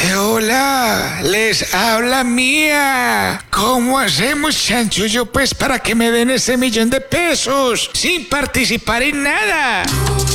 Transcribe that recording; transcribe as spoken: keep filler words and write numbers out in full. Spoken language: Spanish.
Hola, les habla Mía. ¿Cómo hacemos, chanchullo, pues, para que me den ese millón de pesos sin participar en nada?